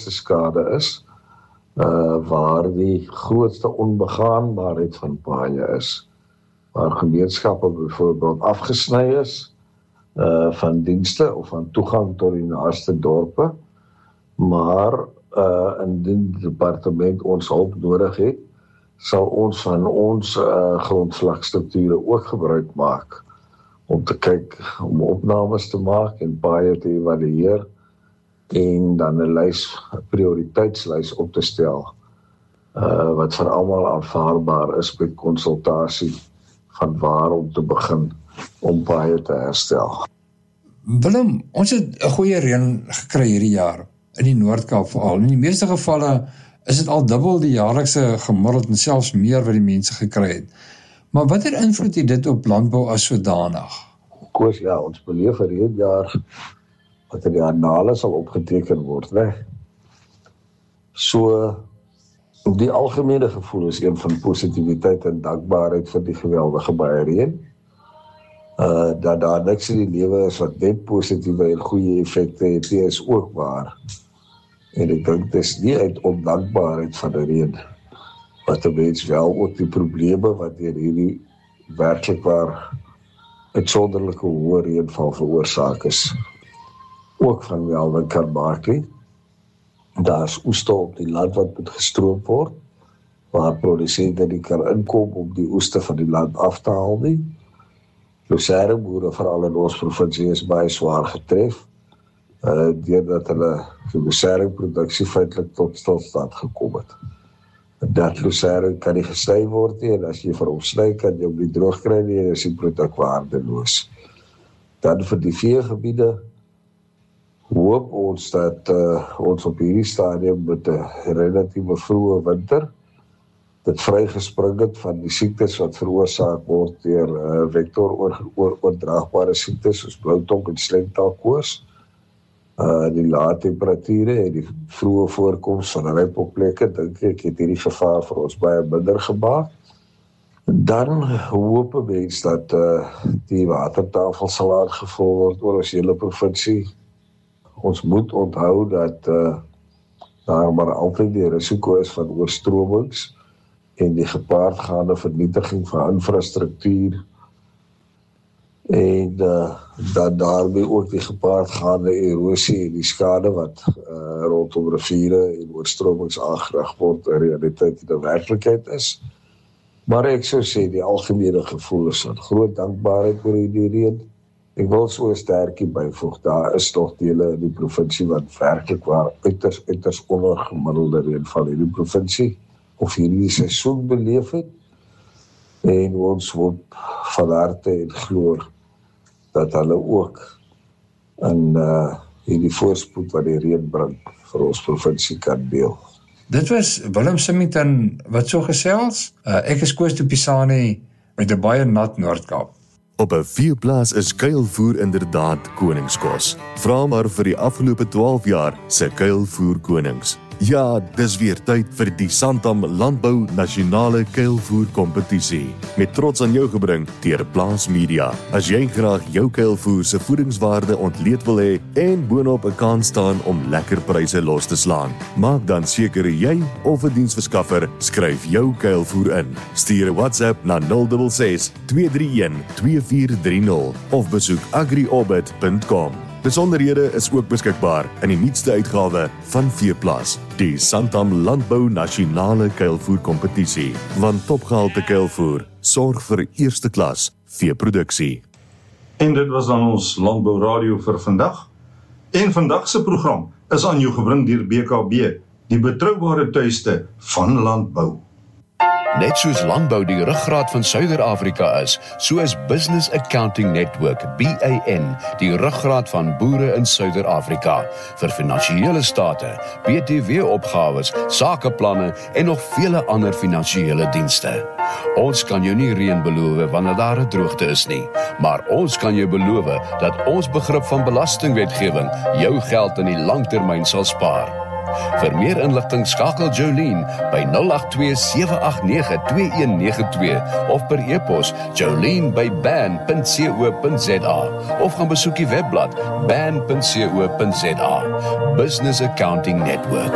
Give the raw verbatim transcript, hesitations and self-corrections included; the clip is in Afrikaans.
grootste skade is, uh, waar die grootste onbegaanbaarheid van paaie is, waar gemeenskappe byvoorbeeld afgesny is, uh, van dienste of van toegang tot die naaste dorpe, maar uh, indien die departement ons hulp nodig het, sal ons van ons uh, grondvlakstrukture ook gebruik maak, om te kyk, om opnames te maak en paaie te evalueer, en dan 'n lys, 'n prioriteitslys op te stel, uh, wat vir almal aanvaarbaar is met konsultasie van waar om te begin om paaie te herstel. Willem, ons het 'n goeie reën gekry hierdie jaar, in die Noord-Kaap veral. In die meeste gevalle is dit al dubbel die jaarlikse gemiddeld en selfs meer wat die mense gekry het. Maar watter invloed het dit op landbou as sodanig? Koos, ja, ons beleef vir hierdie jaar wat in die annale sal opgeteken word, né? So, die algemene gevoel is een van positiwiteit en dankbaarheid vir die geweldige baie reën. Uh, dat daar niks in die lewe is wat net positiewe en goeie effekte het, die is ook waar. En ek dink, dit is nie uit ondankbaarheid van die reën, wat die mens wel ook die probleme wat hier hierdie werklik waar uitsonderlike hoë reënval veroorsaak is, ook van Melvin kan maak nie. Daar is oeste op die land wat moet gestroom word, waar produsente nie kan inkom om die oeste van die land af te haal nie. Lucerne-boere, veral in ons provinsie, is baie swaar getref, uh, deurdat hulle die lucerne-produksie feitlik tot stilstand gekom het. Dat lucerne kan nie gesny word nie, en as jy vir hom sny, kan jy hom nie droog kry nie, en is die produk waardeloos. Dan vir die veegebiede, hoop ons dat uh, ons op hierdie stadium met 'n relatieve vroeë winter dit vrygespring het van die siektes wat veroorsaak word deur uh, vector oor, oor, oordraagbare siektes soos bloutong en slengtaalkoors, uh, die lae temperature en die vroeë voorkoms van ryp op plekke, dink ek het hierdie gevaar vir ons baie minder gemaak. Dan hoop 'n mens dat uh, die watertafel sal aangevul word oor ons hele provinsie. Ons moet onthou dat uh, daar maar altyd die risiko is van oorstromings en die gepaardgaande vernietiging van infrastruktuur en uh, dat daarmee ook die gepaardgaande erosie en die skade wat uh, rondom riviere en oorstromings aangerig word 'n realiteit en 'n werklikheid is. Maar ek sou sê die algemene gevoel is van groot dankbaarheid oor die reën. Ek wil so 'n sterkie byvoeg, daar is nog dele in die provinsie wat werklik waar uiters, uiters ondergemiddelde reënval in die provinsie of hierdie seisoen beleef het. En ons hoop van harte en glo dat hulle ook in uh, hierdie voorspoed wat die reën bring vir ons provinsie kan deel. Dit was Willem Symington wat so gesels. Uh, ek is Koos de Pisani met 'n baie nat Noord-Kaap. Op 'n veeplaas is kuilvoer inderdaad koningskos. Vra maar vir die afgelope twaalf jaar se kuilvoer konings. Ja, dis weer tyd vir die Santam Landbou Nasionale Kuilvoer Kompetisie. Met trots aan jou gebring deur Plaas Media. As jy graag jou kuilvoer se voedingswaarde ontleed wil hê en boonop 'n kans staan om lekker pryse los te slaan, maak dan seker jy of 'n diensverskaffer skryf jou kuilvoer in. Stuur 'n WhatsApp na nul ses ses twee drie een twee vier drie nul of besoek agriorbit punt com. Besonderhede is ook beskikbaar in die nuutste uitgawe van Veeplaas, die Santam Landbou Nasionale Kuilvoer Kompetisie. Want topgehalte kuilvoer sorg vir eerste klas veeproduksie. En dit was dan ons Landbou Radio vir vandag. En vandag se program is aan jou gebring deur B K B, die betroubare tuiste van landbou. Net soos landbou die ruggraat van Suider-Afrika is, so is Business Accounting Network, B A N, die ruggraat van boere in Suider-Afrika, vir finansiële state, B T W-opgawes, sakeplanne en nog vele ander finansiële dienste. Ons kan jou nie reën beloof wanneer daar 'n droogte is nie, maar ons kan jou beloof dat ons begrip van belastingwetgewing jou geld in die langtermyn sal spaar. Vir meer inligting skakel Jolene by nul agt twee sewe agt nege twee een nege twee of per e-pos jolene by ban punt co punt za of gaan besoek die webblad ban punt co punt za. Business Accounting Network.